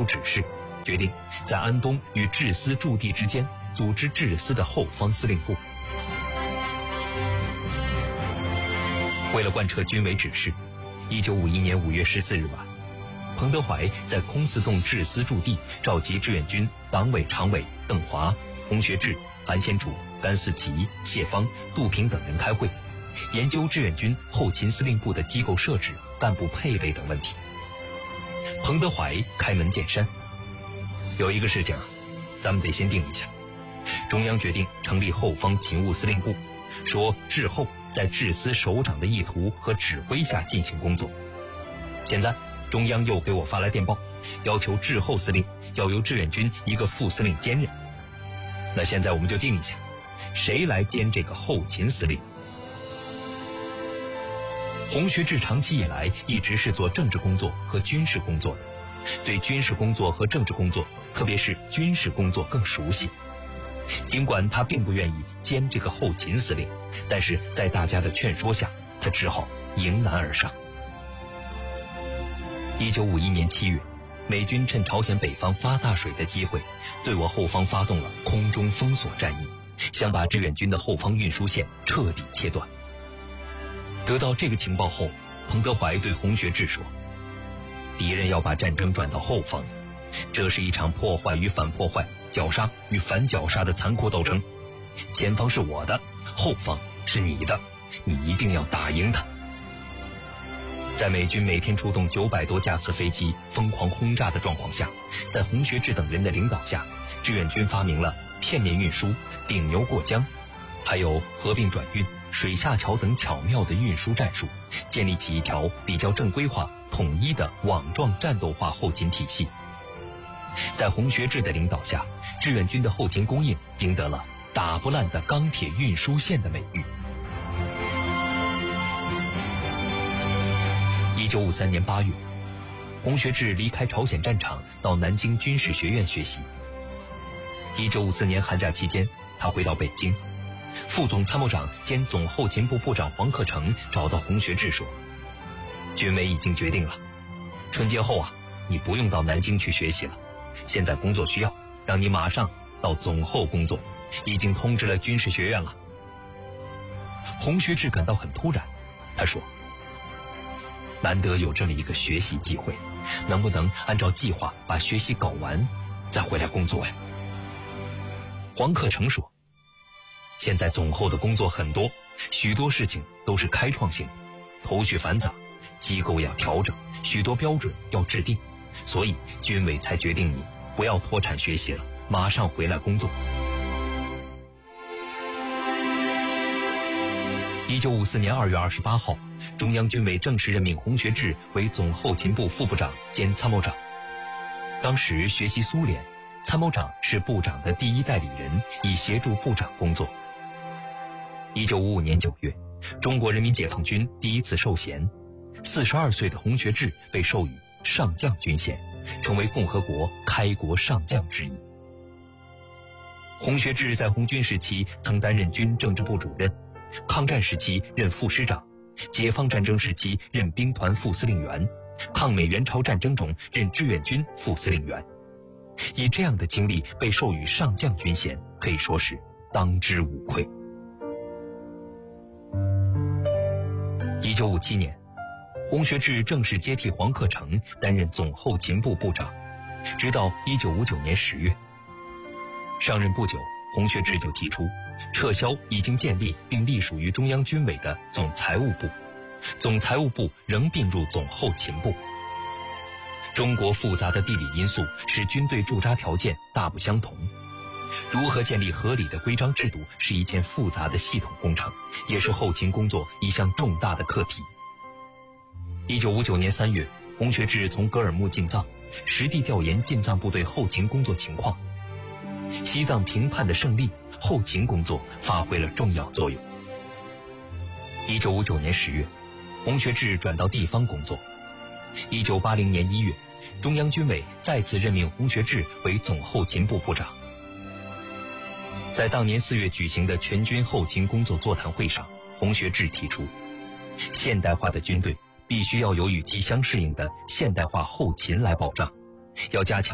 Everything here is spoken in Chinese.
指示，决定在安东与治司驻地之间组织治司的后方司令部。为了贯彻军委指示，1951年5月14日晚，彭德怀在空四洞治司驻地召集志愿军党委常委邓华、洪学智、韩先楚、甘思齐、谢芳、杜平等人开会，研究志愿军后勤司令部的机构设置、干部配备等问题。彭德怀开门见山，有一个事情咱们得先定一下。中央决定成立后方勤务司令部，说滞后在治司首长的意图和指挥下进行工作。现在中央又给我发来电报，要求滞后司令要由志愿军一个副司令兼任。那现在我们就定一下，谁来兼这个后勤司令？洪学智长期以来一直是做政治工作和军事工作的，对军事工作和政治工作，特别是军事工作更熟悉。尽管他并不愿意兼这个后勤司令，但是在大家的劝说下，他只好迎难而上。1951年7月，美军趁朝鲜北方发大水的机会，对我后方发动了空中封锁战役，想把志愿军的后方运输线彻底切断。得到这个情报后，彭德怀对洪学智说：“敌人要把战争转到后方，这是一场破坏与反破坏、绞杀与反绞杀的残酷斗争。前方是我的，后方是你的，你一定要打赢它。”在美军每天出动900多架次飞机疯狂轰炸的状况下，在洪学智等人的领导下，志愿军发明了片面运输、顶牛过江，还有合并转运、水下桥等巧妙的运输战术，建立起一条比较正规化、统一的网状战斗化后勤体系。在洪学智的领导下，志愿军的后勤供应赢得了打不烂的钢铁运输线的美誉。1953年8月，洪学智离开朝鲜战场，到南京军事学院学习。1954年寒假期间，他回到北京，副总参谋长兼总后勤部部长黄克诚找到洪学智说：“军委已经决定了，春节后你不用到南京去学习了，现在工作需要，让你马上到总后工作，已经通知了军事学院了。”洪学智感到很突然，他说：“难得有这么一个学习机会，能不能按照计划把学习搞完，再回来工作呀？”黄克诚说：“现在总后的工作很多，许多事情都是开创性的，头绪繁杂，机构要调整，许多标准要制定，所以军委才决定你不要脱产学习了，马上回来工作。”1954年2月28号，中央军委正式任命洪学智为总后勤部副部长兼参谋长。当时学习苏联，参谋长是部长的第一代理人，以协助部长工作。1955年9月，中国人民解放军第一次授衔，42岁的洪学智被授予上将军衔，成为共和国开国上将之一。洪学智在红军时期曾担任军政治部主任，抗战时期任副师长，解放战争时期任兵团副司令员，抗美援朝战争中任志愿军副司令员。以这样的经历被授予上将军衔，可以说是当之无愧。1957年，洪学智正式接替黄克诚担任总后勤部部长，直到1959年10月。上任不久，洪学智就提出撤销已经建立并隶属于中央军委的总财务部，总财务部仍并入总后勤部。中国复杂的地理因素使军队驻扎条件大不相同，如何建立合理的规章制度是一件复杂的系统工程，也是后勤工作一项重大的课题。1959年3月，洪学智从格尔木进藏，实地调研进藏部队后勤工作情况。西藏平叛的胜利，后勤工作发挥了重要作用。1959年10月，洪学智转到地方工作。1980年1月，中央军委再次任命洪学智为总后勤部部长。在当年4月举行的全军后勤工作座谈会上，洪学智提出，现代化的军队必须要有与其相适应的现代化后勤来保障，要加强